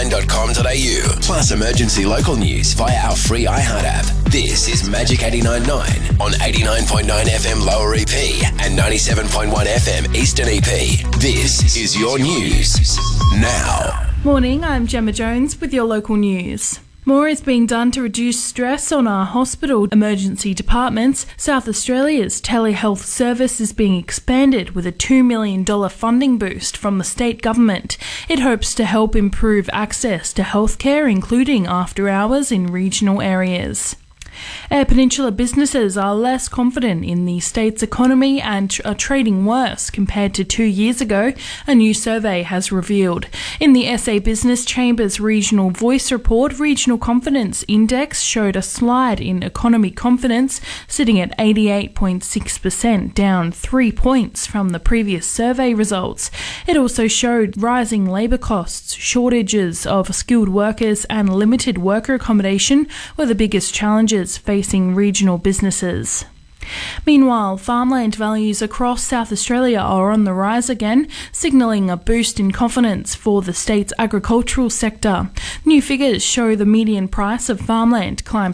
89.9.com.au, plus emergency local news via our free iHeart app. This is Magic 89.9 on 89.9 FM Lower EP and 97.1 FM Eastern EP. This is your news now. Morning, I'm Gemma Jones with your local news. More is being done to reduce stress on our hospital emergency departments. South Australia's telehealth service is being expanded with a $2 million funding boost from the state government. It hopes to help improve access to healthcare, including after hours in regional areas. Eyre Peninsula businesses are less confident in the state's economy and are trading worse compared to 2 years ago, a new survey has revealed. In the SA Business Chamber's Regional Voice report, Regional Confidence Index showed a slide in economy confidence, sitting at 88.6%, down 3 points from the previous survey results. It also showed rising labour costs, shortages of skilled workers and limited worker accommodation were the biggest challenges facing regional businesses. Meanwhile, farmland values across South Australia are on the rise again, signalling a boost in confidence for the state's agricultural sector. New figures show the median price of farmland climbed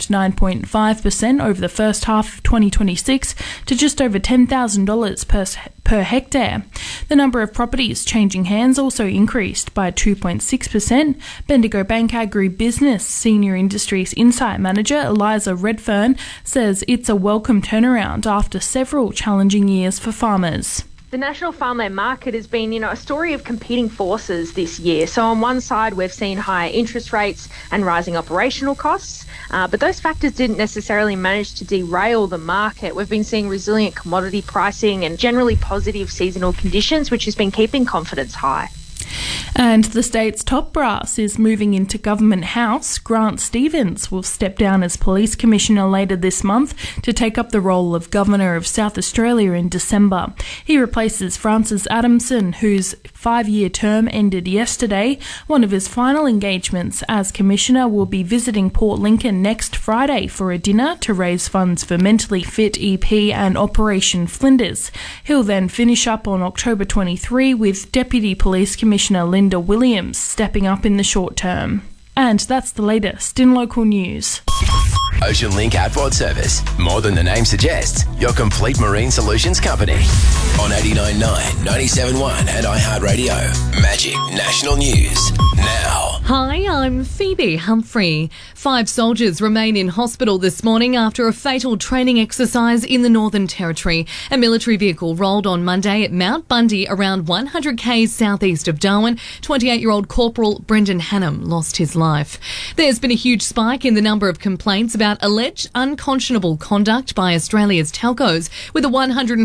9.5% over the first half of 2026 to just over $10,000 per hectare. The number of properties changing hands also increased by 2.6%. Bendigo Bank Agribusiness Senior Industries Insight Manager Eliza Redfern says it's a welcome turnaround after several challenging years for farmers. The national farmland market has been, a story of competing forces this year. So on one side, we've seen higher interest rates and rising operational costs, but those factors didn't necessarily manage to derail the market. We've been seeing resilient commodity pricing and generally positive seasonal conditions, which has been keeping confidence high. And the state's top brass is moving into Government House. Grant Stevens will step down as Police Commissioner later this month to take up the role of Governor of South Australia in December. He replaces Francis Adamson, whose 5-year term ended yesterday. One of his final engagements as Commissioner will be visiting Port Lincoln next Friday for a dinner to raise funds for Mentally Fit EP and Operation Flinders. He'll then finish up on October 23 with Deputy Police Commissioner Linda Williams stepping up in the short term. And that's the latest in local news. Ocean Link Outboard Service. More than the name suggests, your complete marine solutions company. On 89.9, 97.1 and iHeartRadio. Magic National News now. Hi, I'm Phoebe Humphrey. 5 soldiers remain in hospital this morning after a fatal training exercise in the Northern Territory. A military vehicle rolled on Monday at Mount Bundy, around 100 k's southeast of Darwin. 28-year-old Corporal Brendan Hannam lost his life. There's been a huge spike in the number of complaints about alleged unconscionable conduct by Australia's telcos, with a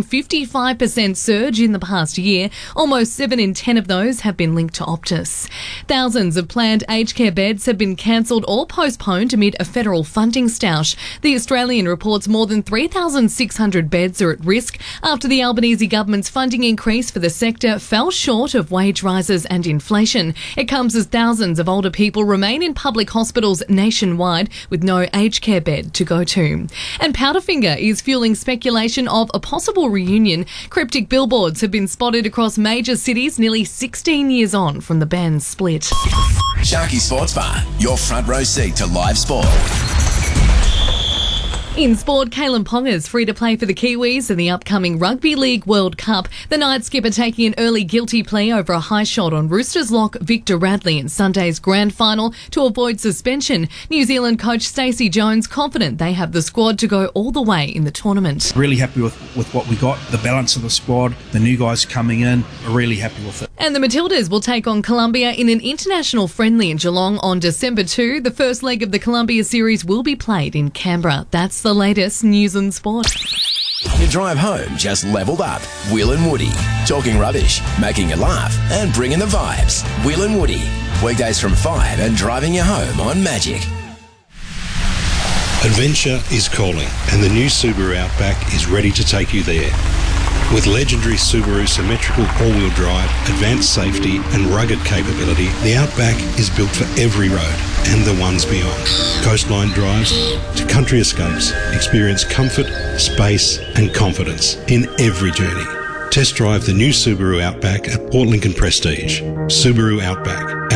155% surge in the past year. Almost 7 in 10 of those have been linked to Optus. Thousands of planned aged care beds have been cancelled or postponed amid a federal funding stoush. The Australian reports more than 3,600 beds are at risk after the Albanese government's funding increase for the sector fell short of wage rises and inflation. It comes as thousands of older people remain in public hospitals nationwide with no aged care bed to go to. And Powderfinger is fueling speculation of a possible reunion. Cryptic billboards have been spotted across major cities nearly 16 years on from the band's split. Sharky Sports Bar, your front row seat to live sport. In sport, Kalen Ponga's free to play for the Kiwis in the upcoming Rugby League World Cup. The night skipper taking an early guilty plea over a high shot on Roosters lock Victor Radley in Sunday's grand final to avoid suspension. New Zealand coach Stacey Jones confident they have the squad to go all the way in the tournament. Really happy with what we got, the balance of the squad, the new guys coming in, really happy with it. And the Matildas will take on Colombia in an international friendly in Geelong on December 2. The first leg of the Colombia series will be played in Canberra. That's the latest news and sport. Your drive home just leveled up. Will and Woody. Talking rubbish, making you laugh and bringing the vibes. Will and Woody. Weekdays from 5 and driving you home on Magic. Adventure is calling and the new Subaru Outback is ready to take you there. With legendary Subaru symmetrical all-wheel drive, advanced safety and rugged capability, the Outback is built for every road and the ones beyond. Coastline drives to country escapes, experience comfort, space and confidence in every journey. Test drive the new Subaru Outback at Port Lincoln Prestige. Subaru Outback.